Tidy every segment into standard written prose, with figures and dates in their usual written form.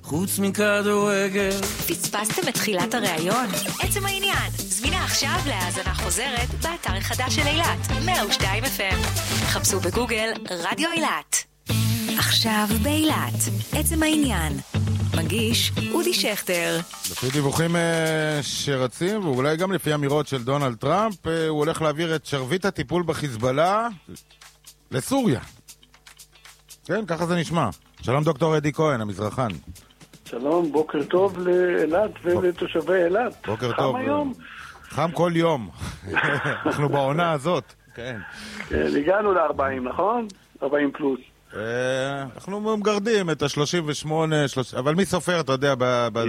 חוץ מכדורגל. פספסתם את תחילת הראיון? עצם העניין, זמינה עכשיו להאזנה חוזרת באתר החדש של אילת, 102 FM. חפשו בגוגל רדיו אילת. עכשיו באילת, עצם העניין. מגיש אודי שכטר. לפי דיווחים שרצים, ואולי גם לפי אמירות של דונלד טראמפ, הוא הולך להעביר את שרביט הטיפול בחיזבאללה לסוריה. כן, ככה זה נשמע. שלום דוקטור אדי כהן, המזרחן. שלום, בוקר טוב לאילת ולתושבי אילת. בוקר טוב. חם היום? חם כל יום. אנחנו בעונה הזאת. כן. הגענו ל-40, נכון? 40 פלוס. אנחנו מגרדים את ה-38, אבל מי סופר, אתה יודע,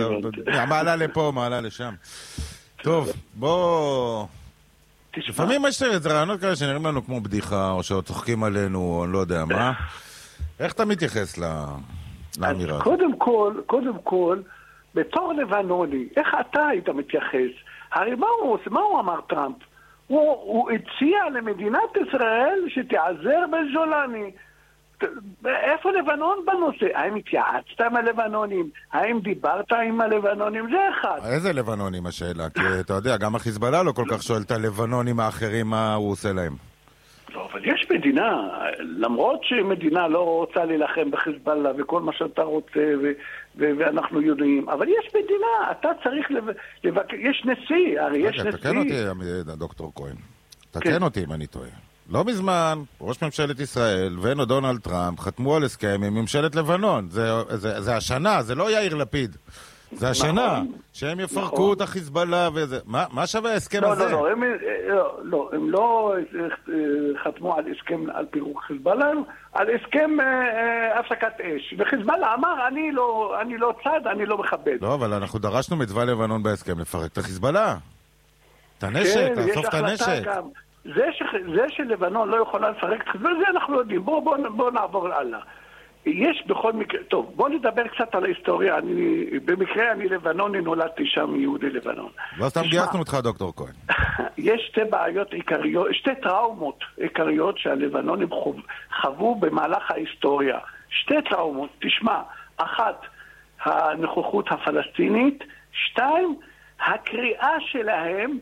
מעלה לפה, מעלה לשם. טוב, בוא... לפעמים יש איזה רעיונות כאלה שנראים לנו כמו בדיחה, או שצוחקים עלינו, או אני לא יודע מה. איך אתה מתייחס לאמירה? קודם כל, בתור לבנוני, איך אתה היית מתייחס? הרי מה הוא אמר טראמפ? הוא הציע למדינת ישראל שתעזר בג'ולני. איפה לבנון בנושא? האם התייעצת עם הלבנונים? האם דיברת עם הלבנונים? זה אחד. איזה לבנונים השאלה? כי אתה יודע, גם החיזבאללה לא כל כך שואל את הלבנונים האחרים מה הוא עושה להם. לא, אבל יש מדינה, למרות שמדינה לא רוצה להילחם בחיזבאללה וכל מה שאתה רוצה ואנחנו יודעים, אבל יש מדינה, אתה צריך יש נשיא, הרי יש נשיא. תקן אותי, דוקטור כהן. תקן אותי אם אני טועה. לא מזמן, ראש ממשלת ישראל ודונלד טראמפ חתמו על הסכם עם ממשלת לבנון. זה השנה, זה לא יאיר לפיד. זה השנה, שהם יפרקו את החיזבאללה וזה. מה שווה ההסכם הזה? לא, הם לא חתמו על הסכם על פירוק חיזבאללה, על הסכם הפסקת אש. וחיזבאללה אמר, אני לא צד, אני לא מכבד. לא, אבל אנחנו דרשנו מצבא לבנון בהסכם לפרק את החיזבאללה. את הנשק, לאסוף את הנשק. זה שלבנון לא יכולה לפרק את חיזבאללה, זה אנחנו יודעים. בואו נעבור הלאה. יש בכל מקרה, טוב, בוא נדבר קצת על ההיסטוריה. במקרה אני לבנוני, נולדתי שם יהודי לבנון. לא סתם גייסנו אותך, דוקטור כהן. יש שתי בעיות עיקריות, שתי טראומות עיקריות שהלבנונים חוו במהלך ההיסטוריה. שתי טראומות, תשמע, אחת, הנוכחות הפלסטינית, שתיים, הקריאה שלהם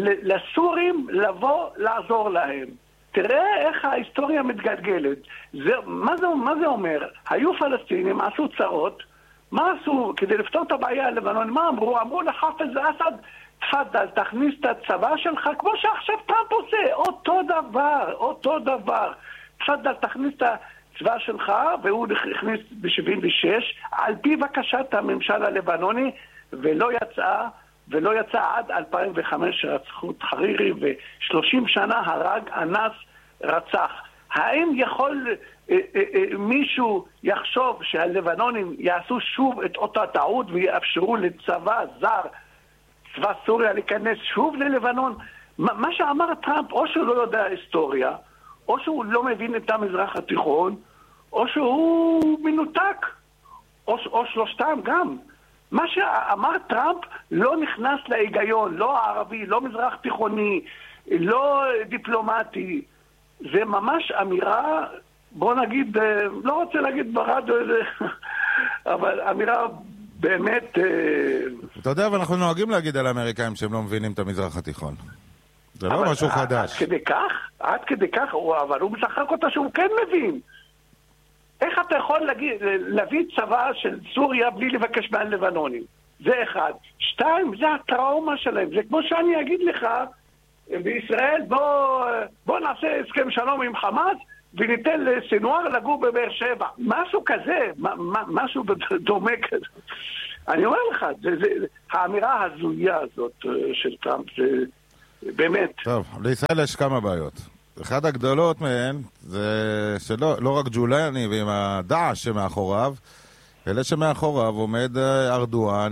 לסורים לבוא לעזור להם. תראה איך ההיסטוריה מתגלגלת. מה זה אומר? היו פלסטינים, עשו צרות, מה עשו? כדי לפתור את הבעיה הלבנון, מה אמרו? אמרו לחאפז אסד, תפדל, תכניס את הצבא שלך, כמו שעכשיו טראמפ עושה, אותו דבר. תפדל, תכניס את הצבא שלך, והוא הכניס ב-76, על פי בקשת הממשל הלבנוני, ולא יצא עד 2005 רצחו את חרירי, ו30 שנה הרג, אנס, רצח. האם יכול מישהו יחשוב שהלבנונים יעשו שוב את אותה טעות ויאפשרו לצבא זר, צבא סוריה, להיכנס שוב ללבנון? מה שאמר טראמפ, או שהוא לא יודע היסטוריה, או שהוא לא מבין את המזרח התיכון, או שהוא מנותק, או שלושתם גם. מה שאמר טראמפ לא נכנס להיגיון, לא ערבי, לא מזרח תיכוני, לא דיפלומטי. זה ממש אמירה, בוא נגיד, לא רוצה להגיד ברדיו איזה, אבל אמירה באמת... אתה יודע, אבל אנחנו נוהגים להגיד על האמריקאים שהם לא מבינים את המזרח התיכון. זה לא משהו חדש. עד כדי כך, אבל הוא משחק אותה שהוא כן מבין. איך אתה יכול להביא צבא של סוריה בלי לבקש מהלבנונים? זה אחד. שתיים, זה הטראומה שלהם. זה כמו שאני אגיד לך, בישראל בוא נעשה הסכם שלום עם חמאס וניתן לסנואר לגור בבאר שבע. משהו כזה, משהו דומה כזה. אני אומר לך, האמירה הזויה הזאת של טראמפ, זה באמת... טוב, לישראל יש כמה בעיות. אחת הגדולות מהן זה שלא רק ג'ולני ועם הדעש שמאחוריו, אלא שמאחוריו עומד ארדואן,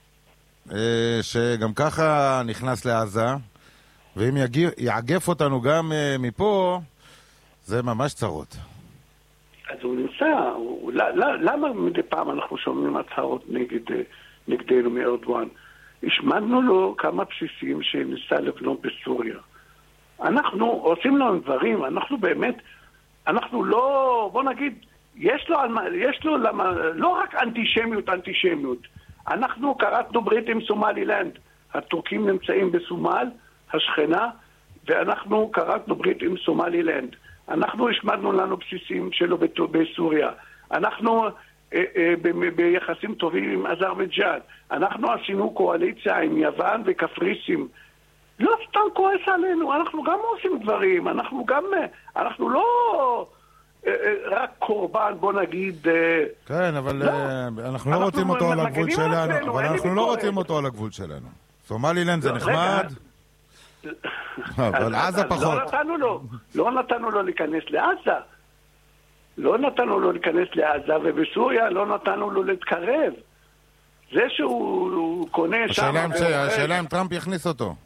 שגם ככה נכנס לעזה, ואם יעגף אותנו גם מפה, זה ממש צרות. אז הוא נמצא, למה מדי פעם אנחנו שומעים הצהרות נגדנו מארדואן? השמדנו לו כמה בסיסים שניסה לבנות בסוריה. אנחנו עושים לנו דברים, אנחנו באמת, אנחנו לא, בוא נגיד, יש לו לא רק אנטישמיות. אנחנו קראנו ברית עם סומלילנד. הטורקים נמצאים בסומל, השכנה, ואנחנו קראנו ברית עם סומלילנד. אנחנו השמדנו לנו בסיסים שלו בסוריה. אנחנו ביחסים טובים עם אזרבייג'אן. אנחנו עשינו קואליציה עם יוון וקפריסין. לא סתם כועס עלינו, אנחנו גם עושים דברים, אנחנו לא רק קורבן, בוא נגיד... כן, אבל אנחנו לא רוצים אותו על הגבול שלנו, אבל אנחנו לא רוצים אותו על הגבול שלנו. סומלילנד זה נחמד, אבל עזה פחות. לא נתנו לו להיכנס לעזה. לא נתנו לו להיכנס לעזה, ובסוריה לא נתנו לו להתקרב. זה שהוא קונה שם... השאלה אם טראמפ יכניס אותו.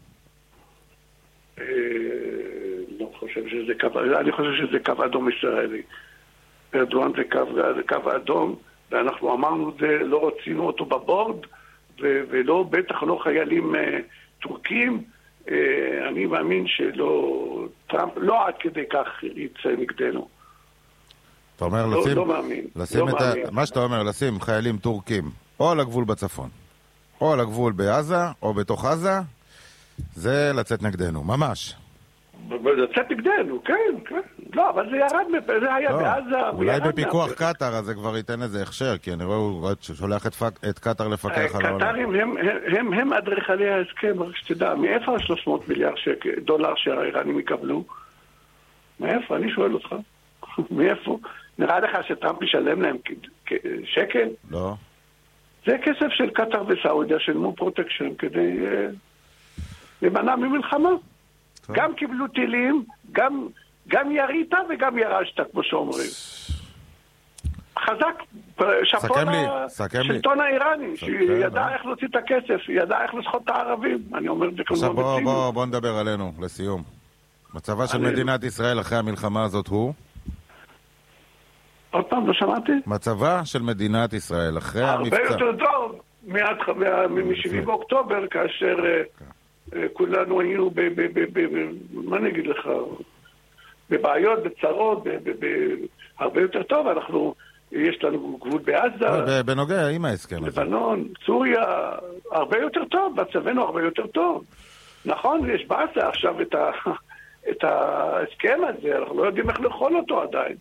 לא חושב שזה קו... אני חושב שזה קו אדום ישראלי. ארדואן זה קו אדום, ואנחנו אמרנו את זה, לא רצינו אותו בבורד, ולא, בטח לא חיילים טורקים. אני מאמין שלא... טראמפ לא עד כדי כך יצא נגדנו. אתה אומר לשים מה שאתה אומר, לשים חיילים טורקים או על הגבול בצפון או על הגבול בעזה או בתוך עזה, זה לצאת נגדנו, ממש. לצאת נגדנו, כן. לא, אבל זה ירד, זה היה בעזה. אולי בפיקוח קטר, אז זה כבר ייתן איזה הכשר, כי אני רואה, הוא שולח את קטר לפקח על העולם. קטרים הם אדריכלי ההסכם, רק שתדע, מאיפה ה-300 מיליארד דולר שהאיראנים יקבלו? מאיפה? אני שואל אותך. מאיפה? נראה לך שטראמפ ישלם להם שקל? לא. זה כסף של קטר וסעודיה, שלמו פרוטקשן כדי למנע ממלחמה. גם קיבלו טילים, גם ירית וגם ירשת, כמו שאומרים. חזק, שפון השלטון האיראני, שידע איך להוציא את הכסף, ידע איך לשחוט את הערבים. אני אומר את זה כמו עכשיו בוא נדבר עלינו, לסיום. מצבה של מדינת ישראל אחרי המלחמה הזאת הוא? עוד פעם, לא שמעתי? מצבה של מדינת ישראל אחרי המבצע. הרבה יותר טוב מ-7 באוקטובר, כאשר כולנו היינו מה אני אגיד לך, בבעיות, בצרות, הרבה יותר טוב. יש לנו גבול בעזה. בנוגע עם ההסכם הזה. לבנון, סוריה, הרבה יותר טוב, מצבנו הרבה יותר טוב. נכון, יש בעזה עכשיו את ההסכם הזה, אנחנו לא יודעים איך לאכול אותו עדיין.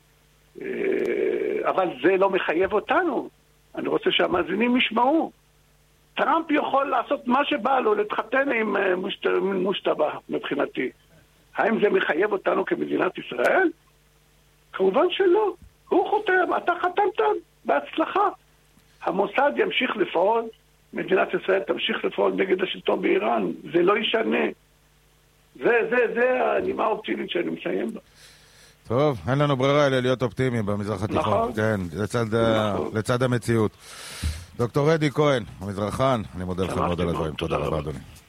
אבל זה לא מחייב אותנו. אני רוצה שהמאזינים ישמעו. טראמפ יכול לעשות מה שבא לו, להתחתן עם מושתבא מבחינתי. האם זה מחייב אותנו כמדינת ישראל? כמובן שלא. הוא חותם, אתה חתמת בהצלחה. המוסד ימשיך לפעול, מדינת ישראל תמשיך לפעול נגד השלטון באיראן. זה לא ישנה. זה הנימה האופטימית שאני מסיים בה. טוב, אין לנו ברירה אלא להיות אופטימיים במזרח התיכון. נכון. כן, לצד המציאות. דוקטור רדי כהן, המזרחן, אני מודה לך מאוד על הדברים. תודה רבה, אדוני.